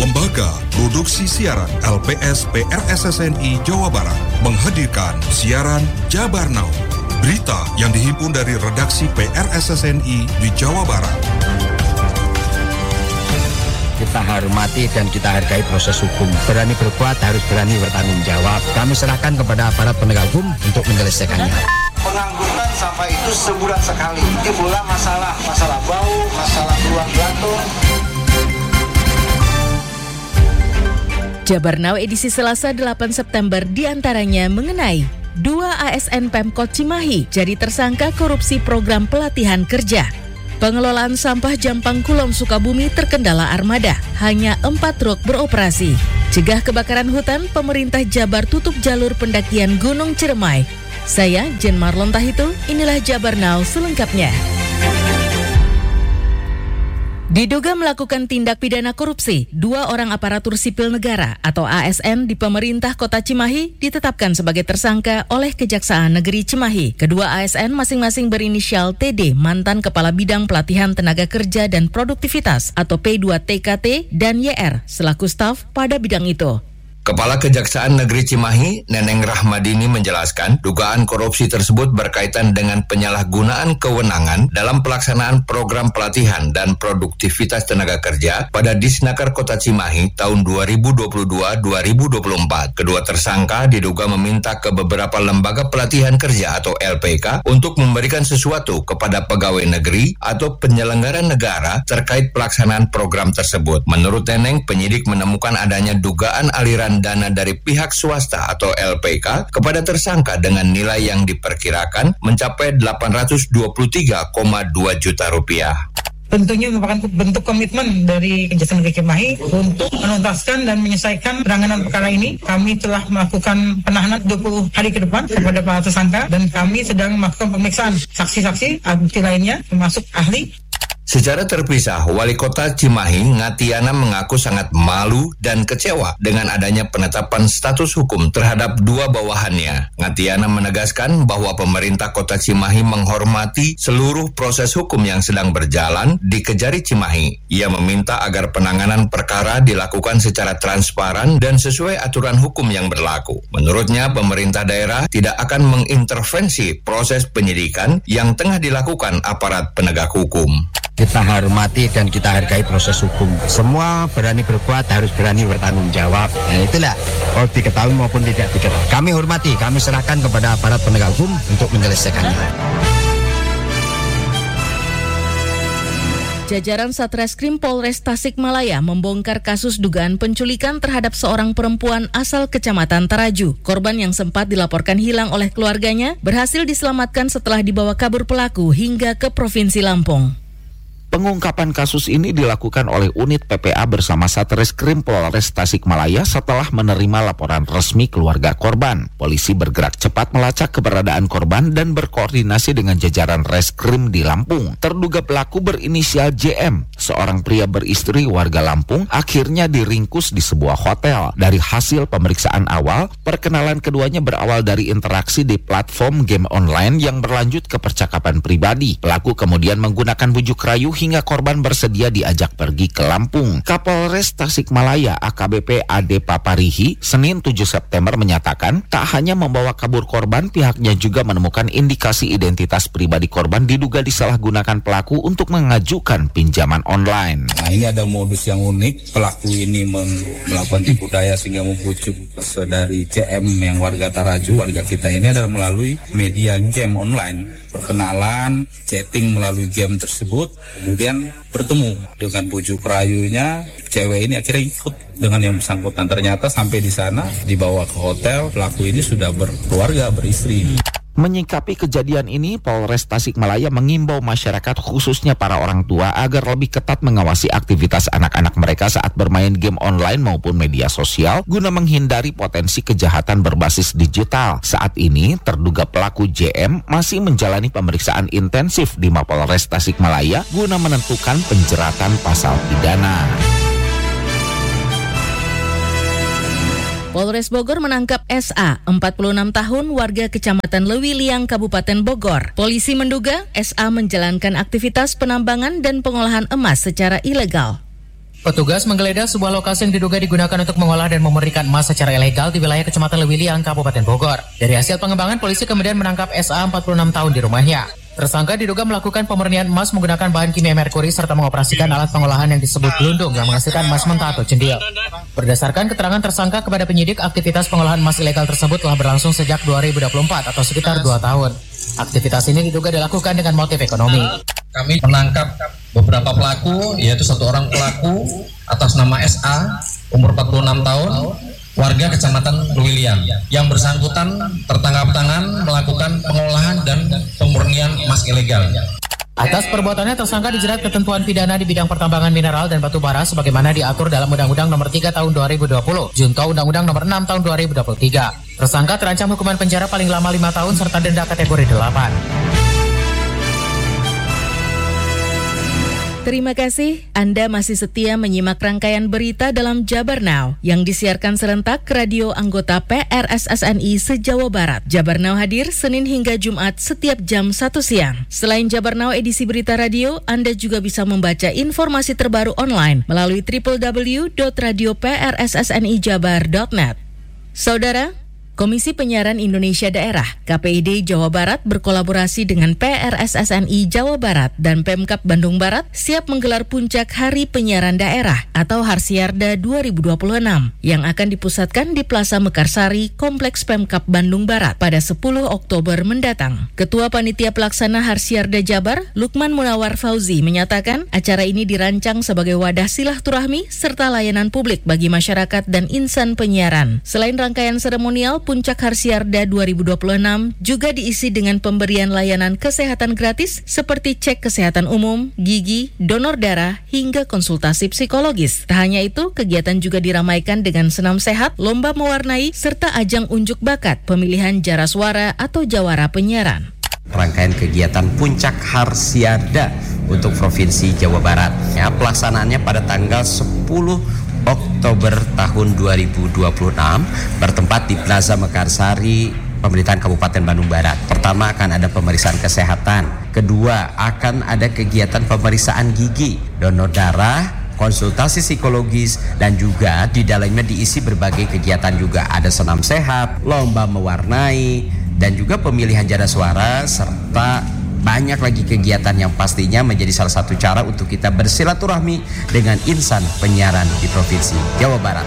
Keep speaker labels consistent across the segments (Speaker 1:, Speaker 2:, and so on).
Speaker 1: Lembaga Produksi Siaran LPS PRSSNI Jawa Barat menghadirkan siaran Jabar Now. Berita yang dihimpun dari redaksi PRSSNI di Jawa Barat.
Speaker 2: Kita hormati dan kita hargai proses hukum. Berani berbuat harus berani bertanggung jawab. Kami serahkan kepada aparat penegak hukum untuk menyelesaikannya.
Speaker 3: Pengangkutan sampah itu sebulan sekali. Timbullah masalah bau, masalah keluar belatung.
Speaker 4: Jabar Now edisi Selasa 8 September diantaranya mengenai 2 ASN Pemkot Cimahi jadi tersangka korupsi program pelatihan kerja. Pengelolaan sampah Jampang Kulon Sukabumi terkendala armada, hanya 4 truk beroperasi. Cegah kebakaran hutan, pemerintah Jabar tutup jalur pendakian Gunung Ciremai. Saya Jen Marlon Tahitul, inilah Jabar Now selengkapnya. Diduga melakukan tindak pidana korupsi, 2 orang aparatur sipil negara atau ASN di pemerintah Kota Cimahi ditetapkan sebagai tersangka oleh Kejaksaan Negeri Cimahi. Kedua ASN masing-masing berinisial TD, mantan Kepala Bidang Pelatihan Tenaga Kerja dan Produktivitas atau P2TKT, dan YR selaku staf pada bidang itu.
Speaker 2: Kepala Kejaksaan Negeri Cimahi, Neneng Rahmadini menjelaskan, dugaan korupsi tersebut berkaitan dengan penyalahgunaan kewenangan dalam pelaksanaan program pelatihan dan produktivitas tenaga kerja pada Disnaker Kota Cimahi tahun 2022-2024. Kedua tersangka diduga meminta ke beberapa lembaga pelatihan kerja atau LPK untuk memberikan sesuatu kepada pegawai negeri atau penyelenggara negara terkait pelaksanaan program tersebut. Menurut Neneng, penyidik menemukan adanya dugaan aliran dana dari pihak swasta atau LPK kepada tersangka dengan nilai yang diperkirakan mencapai 823,2 juta rupiah.
Speaker 5: Tentunya merupakan bentuk komitmen dari Kejaksaan Negeri Cimahi untuk menuntaskan dan menyelesaikan penanganan perkara ini. Kami telah melakukan penahanan 20 hari ke depan kepada para tersangka dan kami sedang melakukan pemeriksaan saksi-saksi, bukti lainnya termasuk ahli.
Speaker 2: Secara terpisah, Wali Kota Cimahi, Ngatiana mengaku sangat malu dan kecewa dengan adanya penetapan status hukum terhadap 2 bawahannya. Ngatiana menegaskan bahwa pemerintah Kota Cimahi menghormati seluruh proses hukum yang sedang berjalan di Kejari Cimahi. Ia meminta agar penanganan perkara dilakukan secara transparan dan sesuai aturan hukum yang berlaku. Menurutnya, pemerintah daerah tidak akan mengintervensi proses penyidikan yang tengah dilakukan aparat penegak hukum.
Speaker 6: Kita hormati dan kita hargai proses hukum. Semua berani berbuat harus berani bertanggung jawab. Nah, itulah, mau diketahui maupun tidak diketahui. Kami hormati, kami serahkan kepada aparat penegak hukum untuk menyelesaikannya.
Speaker 4: Jajaran Satreskrim Polres Tasikmalaya membongkar kasus dugaan penculikan terhadap seorang perempuan asal Kecamatan Taraju. Korban yang sempat dilaporkan hilang oleh keluarganya berhasil diselamatkan setelah dibawa kabur pelaku hingga ke Provinsi Lampung.
Speaker 7: Pengungkapan kasus ini dilakukan oleh unit PPA bersama Satreskrim Polres Tasikmalaya setelah menerima laporan resmi keluarga korban. Polisi bergerak cepat melacak keberadaan korban dan berkoordinasi dengan jajaran reskrim di Lampung. Terduga pelaku berinisial JM, seorang pria beristri warga Lampung, akhirnya diringkus di sebuah hotel. Dari hasil pemeriksaan awal, perkenalan keduanya berawal dari interaksi di platform game online yang berlanjut ke percakapan pribadi. Pelaku kemudian menggunakan bujuk rayu hingga korban bersedia diajak pergi ke Lampung. Kapolres Tasikmalaya AKBP Ade Paparihi Senin 7 September menyatakan tak hanya membawa kabur korban, pihaknya juga menemukan indikasi identitas pribadi korban diduga disalahgunakan pelaku untuk mengajukan pinjaman online.
Speaker 8: Nah, ini ada modus yang unik. Pelaku ini melakukan tipu daya sehingga membujuk dari CM yang warga Taraju, warga kita ini adalah melalui media game online. Perkenalan, chatting melalui game tersebut, kemudian bertemu dengan bujuk rayunya, cewek ini akhirnya ikut dengan yang bersangkutan. Ternyata sampai di sana dibawa ke hotel, pelaku ini sudah berkeluarga, beristri.
Speaker 7: Menyikapi kejadian ini, Polres Tasikmalaya mengimbau masyarakat khususnya para orang tua agar lebih ketat mengawasi aktivitas anak-anak mereka saat bermain game online maupun media sosial guna menghindari potensi kejahatan berbasis digital. Saat ini, terduga pelaku JM masih menjalani pemeriksaan intensif di Mapolres Tasikmalaya guna menentukan penjeratan pasal pidana.
Speaker 4: Polres Bogor menangkap SA, 46 tahun, warga Kecamatan Lewiliang, Kabupaten Bogor. Polisi menduga SA menjalankan aktivitas penambangan dan pengolahan emas secara ilegal.
Speaker 9: Petugas menggeledah sebuah lokasi yang diduga digunakan untuk mengolah dan memurnikan emas secara ilegal di wilayah Kecamatan Lewiliang, Kabupaten Bogor. Dari hasil pengembangan, polisi kemudian menangkap SA 46 tahun di rumahnya. Tersangka diduga melakukan pemurnian emas menggunakan bahan kimia merkuri serta mengoperasikan alat pengolahan yang disebut gelundung yang menghasilkan emas mentah atau cendil. Berdasarkan keterangan tersangka kepada penyidik, aktivitas pengolahan emas ilegal tersebut telah berlangsung sejak 2024 atau sekitar 2 tahun. Aktivitas ini diduga dilakukan dengan motif ekonomi.
Speaker 10: Kami menangkap beberapa pelaku, yaitu satu orang pelaku atas nama SA, umur 46 tahun, warga Kecamatan Lewiliang. Yang bersangkutan tertangkap tangan melakukan pengolahan dan pemurnian emas ilegal.
Speaker 9: Atas perbuatannya, tersangka dijerat ketentuan pidana di bidang pertambangan mineral dan batu bara sebagaimana diatur dalam Undang-Undang Nomor 3 Tahun 2020, Junto Undang-Undang Nomor 6 Tahun 2023. Tersangka terancam hukuman penjara paling lama 5 tahun serta denda kategori 8.
Speaker 4: Terima kasih, Anda masih setia menyimak rangkaian berita dalam Jabar Now yang disiarkan serentak ke radio anggota PRSSNI se-Jawa Barat. Jabar Now hadir Senin hingga Jumat setiap jam 1 siang. Selain Jabar Now edisi berita radio, Anda juga bisa membaca informasi terbaru online melalui www.radioprssnijabar.net. Saudara, Komisi Penyiaran Indonesia Daerah (KPID) Jawa Barat berkolaborasi dengan PRSSNI Jawa Barat dan Pemkab Bandung Barat siap menggelar Puncak Hari Penyiaran Daerah atau Harsiarda 2026 yang akan dipusatkan di Plaza Mekarsari, Kompleks Pemkab Bandung Barat pada 10 Oktober mendatang. Ketua Panitia Pelaksana Harsiarda Jabar, Lukman Munawar Fauzi, menyatakan acara ini dirancang sebagai wadah silaturahmi serta layanan publik bagi masyarakat dan insan penyiaran. Selain rangkaian seremonial, Puncak Harsiarda 2026 juga diisi dengan pemberian layanan kesehatan gratis seperti cek kesehatan umum, gigi, donor darah, hingga konsultasi psikologis. Tak hanya itu, kegiatan juga diramaikan dengan senam sehat, lomba mewarnai, serta ajang unjuk bakat pemilihan jara suara atau jawara penyiaran.
Speaker 11: Rangkaian kegiatan Puncak Harsiarda untuk Provinsi Jawa Barat. Ya, pelaksanaannya pada tanggal 10 Oktober tahun 2026 bertempat di Plaza Mekarsari, Pemerintahan Kabupaten Bandung Barat. Pertama akan ada pemeriksaan kesehatan, kedua akan ada kegiatan pemeriksaan gigi, donor darah, konsultasi psikologis, dan juga di dalamnya diisi berbagai kegiatan juga ada senam sehat, lomba mewarnai, dan juga pemilihan jara suara, serta banyak lagi kegiatan yang pastinya menjadi salah satu cara untuk kita bersilaturahmi dengan insan penyiaran di Provinsi Jawa Barat.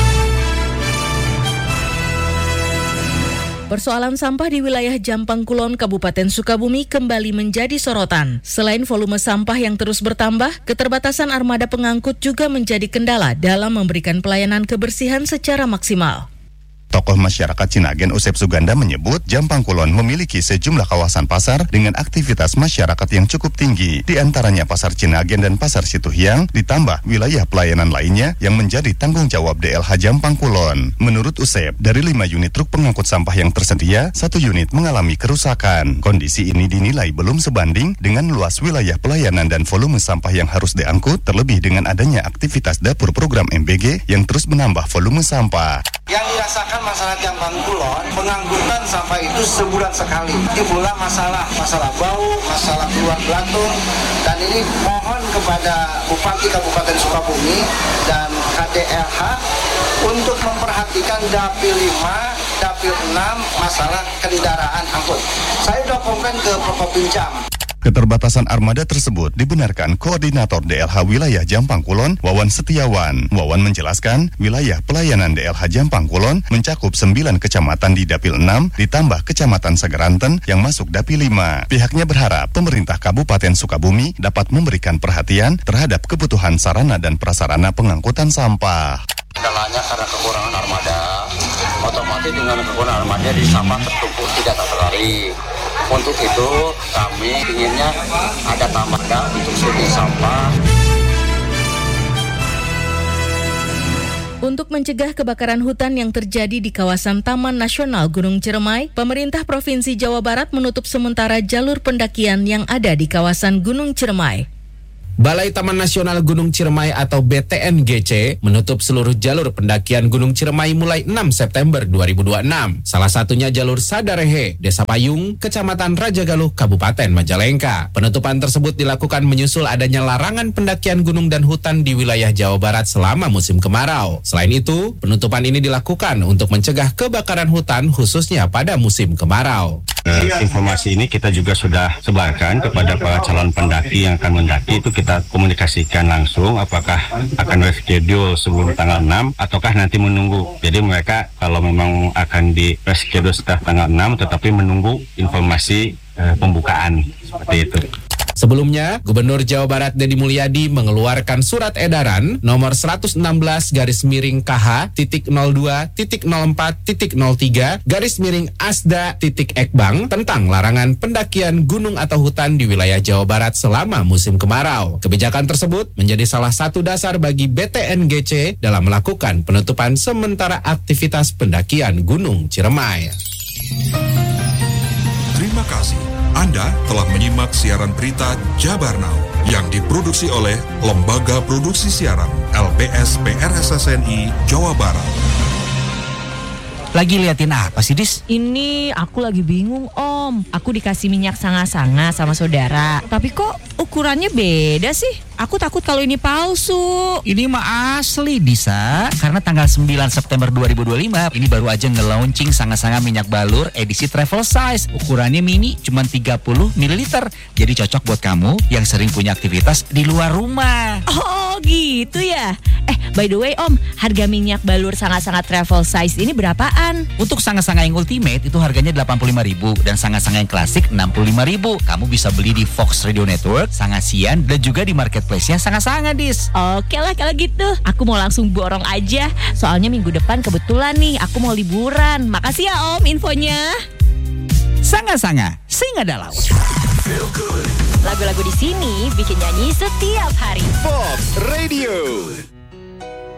Speaker 4: Persoalan sampah di wilayah Jampang Kulon, Kabupaten Sukabumi kembali menjadi sorotan. Selain volume sampah yang terus bertambah, keterbatasan armada pengangkut juga menjadi kendala dalam memberikan pelayanan kebersihan secara maksimal.
Speaker 12: Tokoh masyarakat Cinagen Usep Suganda menyebut Jampang Kulon memiliki sejumlah kawasan pasar dengan aktivitas masyarakat yang cukup tinggi. Di antaranya Pasar Cinagen dan Pasar Situhiang, ditambah wilayah pelayanan lainnya yang menjadi tanggung jawab DLH Jampang Kulon. Menurut Usep, dari 5 unit truk pengangkut sampah yang tersedia, 1 unit mengalami kerusakan. Kondisi ini dinilai belum sebanding dengan luas wilayah pelayanan dan volume sampah yang harus diangkut, terlebih dengan adanya aktivitas dapur program MBG yang terus menambah volume sampah.
Speaker 3: Yang dirasakan masyarakat Jampang Kulon, pengangkutan sampah itu sebulan sekali. Timbullah masalah bau, masalah keluar belatung, dan ini mohon kepada Bupati Kabupaten Sukabumi dan KDLH untuk memperhatikan Dapil 5, Dapil 6 masalah kendaraan angkut. Saya sudah komplain ke Prokopincam.
Speaker 12: Keterbatasan armada tersebut dibenarkan Koordinator DLH Wilayah Jampang Kulon, Wawan Setiawan. Wawan menjelaskan, wilayah pelayanan DLH Jampang Kulon mencakup 9 kecamatan di Dapil 6, ditambah Kecamatan Segeranten yang masuk Dapil 5. Pihaknya berharap pemerintah Kabupaten Sukabumi dapat memberikan perhatian terhadap kebutuhan sarana dan prasarana pengangkutan sampah.
Speaker 13: Kendalanya karena kekurangan armada, otomatis dengan kekurangan armada di sampah tertumpuk tidak terlari. Untuk itu kami inginnya ada armada untuk sudut sampah.
Speaker 4: Untuk mencegah kebakaran hutan yang terjadi di kawasan Taman Nasional Gunung Ciremai, pemerintah Provinsi Jawa Barat menutup sementara jalur pendakian yang ada di kawasan Gunung Ciremai.
Speaker 14: Balai Taman Nasional Gunung Ciremai atau BTNGC menutup seluruh jalur pendakian Gunung Ciremai mulai 6 September 2026. Salah satunya jalur Sadarehe, Desa Payung, Kecamatan Rajagaluh, Kabupaten Majalengka. Penutupan tersebut dilakukan menyusul adanya larangan pendakian gunung dan hutan di wilayah Jawa Barat selama musim kemarau. Selain itu, penutupan ini dilakukan untuk mencegah kebakaran hutan khususnya pada musim kemarau.
Speaker 15: Informasi ini kita juga sudah sebarkan kepada para calon pendaki yang akan mendaki, itu kita komunikasikan langsung apakah akan reschedule sebelum tanggal 6 ataukah nanti menunggu. Jadi mereka kalau memang akan di reschedule setelah tanggal 6 tetapi menunggu informasi pembukaan seperti itu.
Speaker 14: Sebelumnya, Gubernur Jawa Barat Deddy Mulyadi mengeluarkan surat edaran nomor 116/02.04.03/ASDA.Ekbang tentang larangan pendakian gunung atau hutan di wilayah Jawa Barat selama musim kemarau. Kebijakan tersebut menjadi salah satu dasar bagi BTNGC dalam melakukan penutupan sementara aktivitas pendakian Gunung Ciremai.
Speaker 1: Terima kasih. Anda telah menyimak siaran berita Jabar Now yang diproduksi oleh Lembaga Produksi Siaran LPS PRSSNI Jawa Barat.
Speaker 16: Lagi liatin apa sih, Dis?
Speaker 17: Ini aku lagi bingung, Om. Aku dikasih minyak sanga-sanga sama saudara. Tapi kok ukurannya beda sih? Aku takut kalau ini palsu.
Speaker 16: Ini mah asli, Disa. Karena tanggal 9 September 2025, ini baru aja nge-launching sanga-sanga minyak balur edisi travel size. Ukurannya mini, cuma 30 ml. Jadi cocok buat kamu yang sering punya aktivitas di luar rumah.
Speaker 17: Oh, gitu ya? By the way, Om, harga minyak balur sanga-sanga travel size ini berapaan?
Speaker 16: Untuk sanga-sanga yang ultimate itu harganya 85.000 dan sanga-sanga yang klasik 65.000. Kamu bisa beli di Fox Radio Network, Sangasian, dan juga di marketplace-nya Sanga-Sanga, Dis.
Speaker 17: Oke lah kalau gitu. Aku mau langsung borong aja. Soalnya minggu depan kebetulan nih aku mau liburan. Makasih ya, Om, infonya.
Speaker 16: Sanga-Sanga, singa dalam.
Speaker 17: Lagu-lagu di sini bikin nyanyi setiap hari.
Speaker 18: Fox Radio.